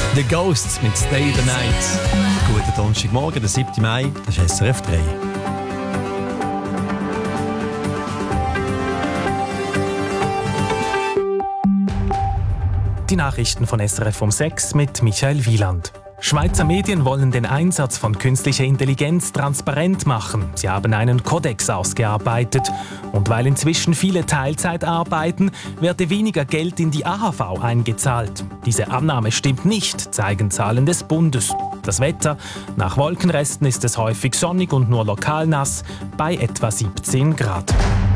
The Ghosts mit Stay the Night. Guten Donnerstagmorgen, der 7. Mai, das ist SRF 3. Die Nachrichten von SRF um 6 mit Michael Wieland. Schweizer Medien wollen den Einsatz von künstlicher Intelligenz transparent machen. Sie haben einen Kodex ausgearbeitet. Und weil inzwischen viele Teilzeit arbeiten, werde weniger Geld in die AHV eingezahlt. Diese Annahme stimmt nicht, zeigen Zahlen des Bundes. Das Wetter: nach Wolkenresten ist es häufig sonnig und nur lokal nass, bei etwa 17 Grad.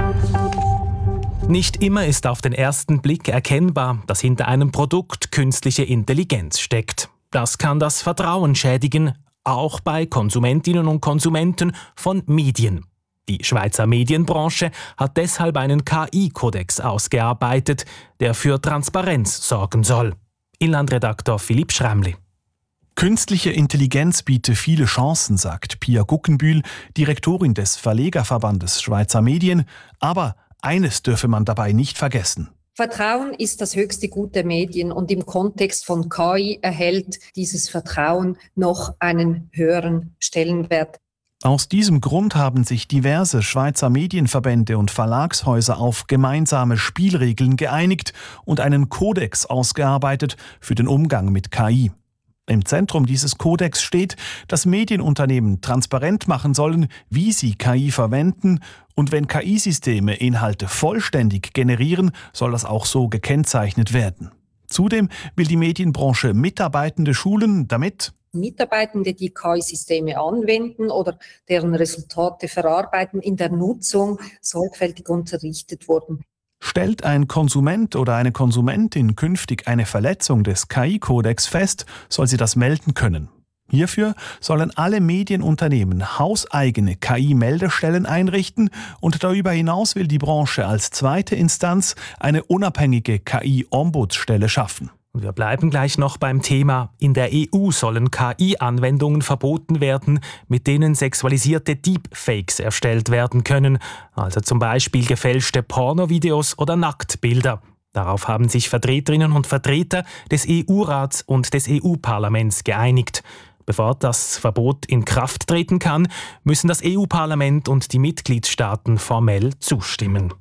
Nicht immer ist auf den ersten Blick erkennbar, dass hinter einem Produkt künstliche Intelligenz steckt. Das kann das Vertrauen schädigen, auch bei Konsumentinnen und Konsumenten von Medien. Die Schweizer Medienbranche hat deshalb einen KI-Kodex ausgearbeitet, der für Transparenz sorgen soll. Inlandredaktor Philipp Schrämli. Künstliche Intelligenz biete viele Chancen, sagt Pia Guggenbühl, Direktorin des Verlegerverbandes Schweizer Medien. Aber eines dürfe man dabei nicht vergessen: Vertrauen ist das höchste Gut der Medien und im Kontext von KI erhält dieses Vertrauen noch einen höheren Stellenwert. Aus diesem Grund haben sich diverse Schweizer Medienverbände und Verlagshäuser auf gemeinsame Spielregeln geeinigt und einen Kodex ausgearbeitet für den Umgang mit KI. Im Zentrum dieses Kodex steht, dass Medienunternehmen transparent machen sollen, wie sie KI verwenden, und wenn KI-Systeme Inhalte vollständig generieren, soll das auch so gekennzeichnet werden. Zudem will die Medienbranche Mitarbeitende schulen, damit Mitarbeitende, die KI-Systeme anwenden oder deren Resultate verarbeiten, in der Nutzung sorgfältig unterrichtet wurden. Stellt ein Konsument oder eine Konsumentin künftig eine Verletzung des KI-Kodex fest, soll sie das melden können. Hierfür sollen alle Medienunternehmen hauseigene KI-Meldestellen einrichten und darüber hinaus will die Branche als zweite Instanz eine unabhängige KI-Ombudsstelle schaffen. Und wir bleiben gleich noch beim Thema. In der EU sollen KI-Anwendungen verboten werden, mit denen sexualisierte Deepfakes erstellt werden können, also zum Beispiel gefälschte Pornovideos oder Nacktbilder. Darauf haben sich Vertreterinnen und Vertreter des EU-Rats und des EU-Parlaments geeinigt. Bevor das Verbot in Kraft treten kann, müssen das EU-Parlament und die Mitgliedstaaten formell zustimmen.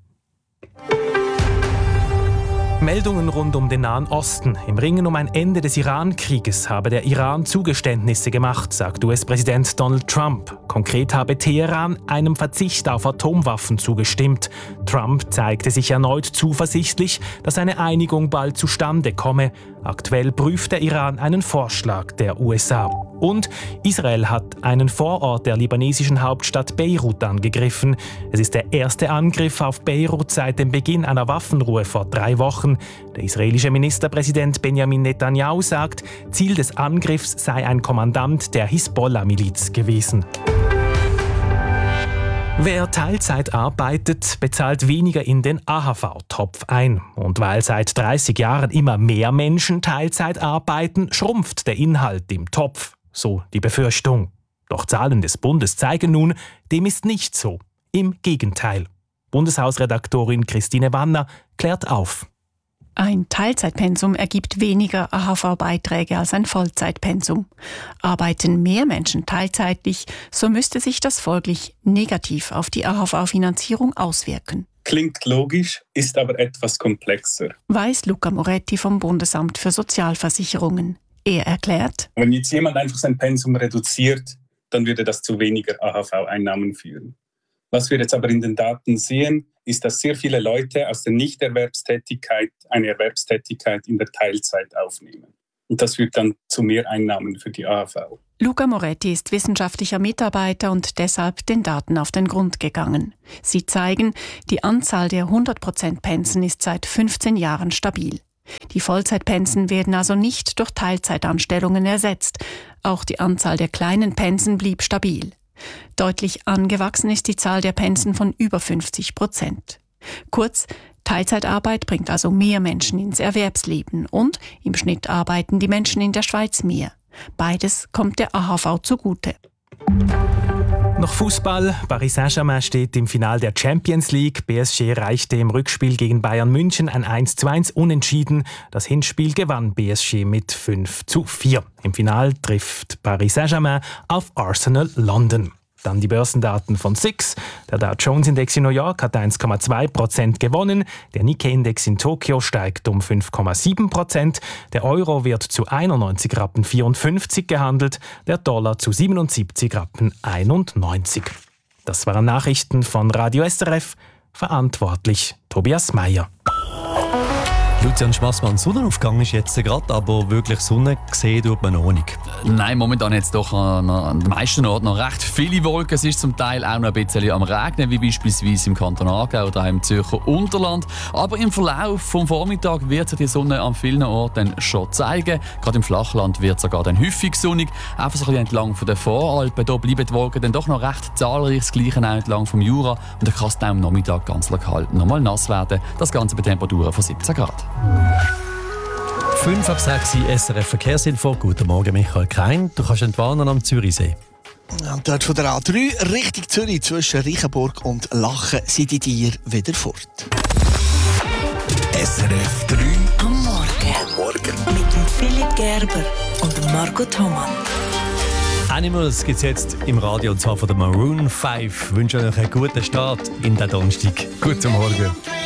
Meldungen rund um den Nahen Osten. Im Ringen um ein Ende des Iran-Krieges habe der Iran Zugeständnisse gemacht, sagt US-Präsident Donald Trump. Konkret habe Teheran einem Verzicht auf Atomwaffen zugestimmt. Trump zeigte sich erneut zuversichtlich, dass eine Einigung bald zustande komme. Aktuell prüft der Iran einen Vorschlag der USA. Und Israel hat einen Vorort der libanesischen Hauptstadt Beirut angegriffen. Es ist der erste Angriff auf Beirut seit dem Beginn einer Waffenruhe vor 3 Wochen. Der israelische Ministerpräsident Benjamin Netanyahu sagt, Ziel des Angriffs sei ein Kommandant der Hisbollah-Miliz gewesen. Wer Teilzeit arbeitet, bezahlt weniger in den AHV-Topf ein. Und weil seit 30 Jahren immer mehr Menschen Teilzeit arbeiten, schrumpft der Inhalt im Topf. So die Befürchtung. Doch Zahlen des Bundes zeigen nun, dem ist nicht so. Im Gegenteil. Bundeshausredaktorin Christine Wanner klärt auf. Ein Teilzeitpensum ergibt weniger AHV-Beiträge als ein Vollzeitpensum. Arbeiten mehr Menschen teilzeitlich, so müsste sich das folglich negativ auf die AHV-Finanzierung auswirken. Klingt logisch, ist aber etwas komplexer. Weiß Luca Moretti vom Bundesamt für Sozialversicherungen. Er erklärt: Wenn jetzt jemand einfach sein Pensum reduziert, dann würde das zu weniger AHV-Einnahmen führen. Was wir jetzt aber in den Daten sehen, ist, dass sehr viele Leute aus der Nichterwerbstätigkeit eine Erwerbstätigkeit in der Teilzeit aufnehmen. Und das führt dann zu mehr Einnahmen für die AHV. Luca Moretti ist wissenschaftlicher Mitarbeiter und deshalb den Daten auf den Grund gegangen. Sie zeigen, die Anzahl der 100% Pensen ist seit 15 Jahren stabil. Die Vollzeitpensen werden also nicht durch Teilzeitanstellungen ersetzt. Auch die Anzahl der kleinen Pensen blieb stabil. Deutlich angewachsen ist die Zahl der Pensen von über 50%. Kurz, Teilzeitarbeit bringt also mehr Menschen ins Erwerbsleben und im Schnitt arbeiten die Menschen in der Schweiz mehr. Beides kommt der AHV zugute. Noch Fußball. Paris Saint-Germain steht im Finale der Champions League. PSG erreichte im Rückspiel gegen Bayern München ein 1:1 Unentschieden. Das Hinspiel gewann PSG mit 5:4. Im Finale trifft Paris Saint-Germain auf Arsenal London. Dann die Börsendaten von SIX. Der Dow Jones Index in New York hat 1,2% gewonnen. Der Nikkei-Index in Tokio steigt um 5,7%. Der Euro wird zu 91,54 Rappen gehandelt. Der Dollar zu 77,91 Rappen. Das waren Nachrichten von Radio SRF. Verantwortlich Tobias Meyer. Lucian Schmassmann, Sonnenaufgang ist jetzt gerade, aber wirklich Sonne sehen tut man noch nicht. Nein, momentan jetzt doch an den meisten Orten noch recht viele Wolken. Es ist zum Teil auch noch ein bisschen am Regnen, wie beispielsweise im Kanton Aargau oder im Zürcher Unterland. Aber im Verlauf vom Vormittag wird sich die Sonne an vielen Orten schon zeigen. Gerade im Flachland wird es sogar dann häufig sonnig. Einfach so ein bisschen entlang von den Voralpen. Hier bleiben die Wolken dann doch noch recht zahlreich. Das Gleiche auch entlang vom Jura. Und da kann es dann am Nachmittag ganz lokal nochmal nass werden. Das Ganze bei Temperaturen von 17 Grad. 5 ab 6 SRF Verkehrsinfo. Guten Morgen, Michael Krein. Du kannst entwarnen am Zürichsee. Und dort von der A3 Richtung Zürich zwischen Reichenburg und Lachen sind die Tiere wieder fort. SRF 3 am Morgen. Mit dem Philipp Gerber und dem Marco Thomann. Animals gibt es jetzt im Radio, und zwar von der Maroon 5. Ich wünsche euch einen guten Start in den Donnerstag. Guten Morgen.